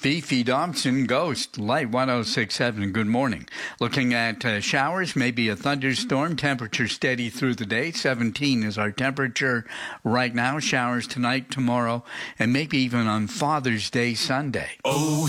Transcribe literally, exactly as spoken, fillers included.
Fifi Thompson, Ghost, Light one oh six point seven. Good morning. Looking at uh, showers, maybe a thunderstorm. Temperature steady through the day. seventeen is our temperature right now. Showers tonight, tomorrow, and maybe even on Father's Day Sunday. Oh,